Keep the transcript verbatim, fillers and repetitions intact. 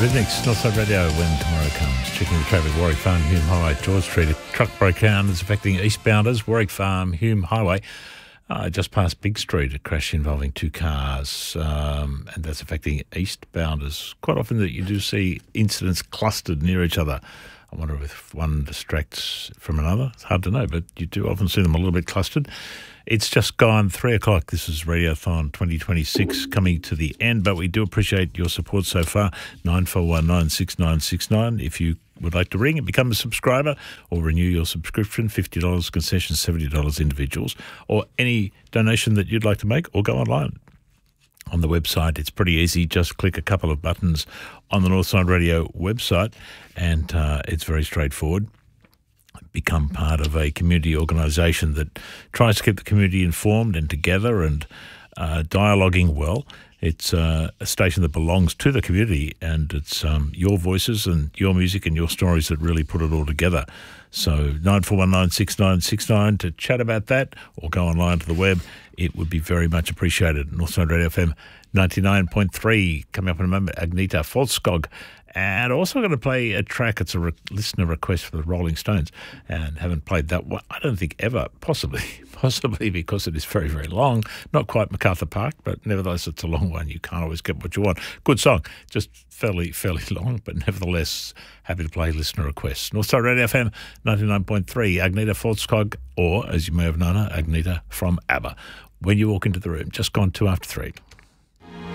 Rhythmics, Northside Radio, when tomorrow comes. Checking the traffic, Warwick Farm, Hume Highway, George Street. A truck broke down that's affecting eastbounders, Warwick Farm, Hume Highway. Uh, just past Big Street, a crash involving two cars, um, and that's affecting eastbounders. Quite often that you do see incidents clustered near each other. I wonder if one distracts from another. It's hard to know, but you do often see them a little bit clustered. It's just gone three o'clock. This is Radiothon twenty twenty-six coming to the end, but we do appreciate your support so far. nine four one nine six nine six nine. If you would like to ring and become a subscriber or renew your subscription, fifty dollars concession, seventy dollars individuals, or any donation that you'd like to make, or go online. On the website, it's pretty easy. Just click a couple of buttons on the Northside Radio website, and uh, it's very straightforward. Become part of a community organisation that tries to keep the community informed and together and uh, dialoguing well. It's uh, a station that belongs to the community, and it's um, your voices and your music and your stories that really put it all together. So nine four one nine six nine six nine to chat about that, or go online to the web. It would be very much appreciated. Northside Radio F M ninety-nine point three. Coming up in a moment, Agneta Folskog. And also going to play a track. It's a re- listener request for the Rolling Stones, and haven't played that one, I don't think, ever, possibly, possibly because it is very, very long. Not quite MacArthur Park, but nevertheless it's a long one. You can't always get what you want. Good song, just fairly, fairly long, but nevertheless happy to play listener requests. Northside Radio F M ninety-nine point three, Agneta Folskog, or, as you may have known her, Agneta from ABBA. When you walk into the room, just gone two after three.